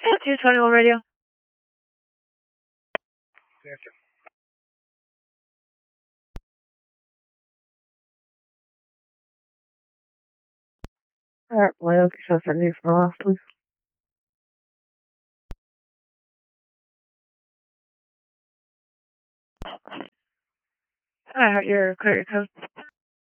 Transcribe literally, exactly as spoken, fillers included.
two twenty-one radio. Gotcha. Alright, my location for new for last, please. Alright, your credit code.